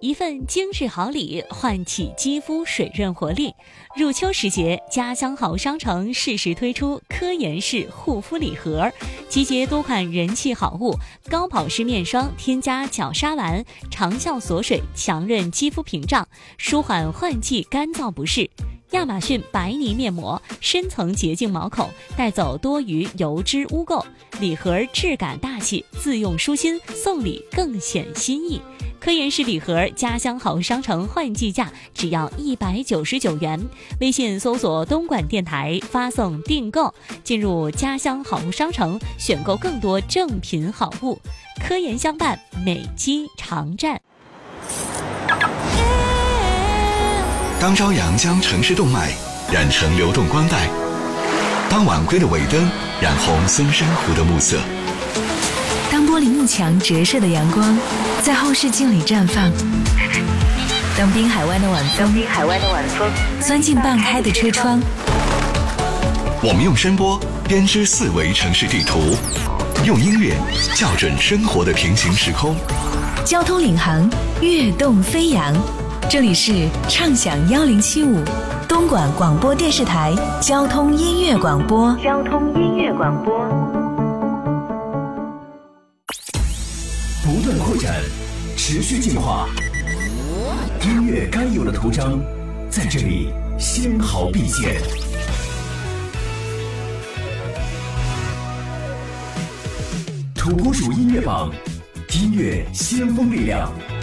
一份精致好礼，唤起肌肤水润活力。入秋时节，家乡好商城适时推出科颜氏护肤礼盒，集结多款人气好物，高保湿面霜添加角鲨烷，长效锁水，强韧肌肤屏障，舒缓换季干燥不适。亚马逊白泥面膜深层洁净毛孔，带走多余油脂污垢。礼盒质感大气，自用舒心，送礼更显心意。科颜氏礼盒家乡好商城换季价只要199元，微信搜索东莞电台发送订购，进入家乡好商城选购更多正品好物。科颜相伴，美肌常战。 当朝阳将城市动脉染成流动光带，当晚归的尾灯染红松山湖的暮色， 当玻璃幕墙折射的阳光在后视镜里绽放，当滨海湾的晚风钻进半开的车窗， 我们用声波编织4维城市地图，用音乐校准生活的平行时空。 交通领航，跃动飞扬。这里是畅享1075东莞广播电视台交通音乐广播。 不断扩展，持续进化，音乐该有的图章在这里纤毫毕现。土拨鼠音乐榜，音乐先锋力量。